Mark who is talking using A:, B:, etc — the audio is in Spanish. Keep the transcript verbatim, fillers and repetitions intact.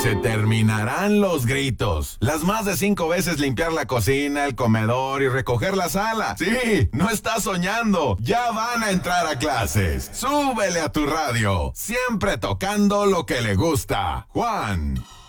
A: se terminarán los gritos. Las más de cinco veces limpiar la cocina, el comedor y recoger la sala. Sí, no estás soñando. Ya van a entrar a clases. Súbele a tu radio. Siempre tocando lo que le gusta. Juan.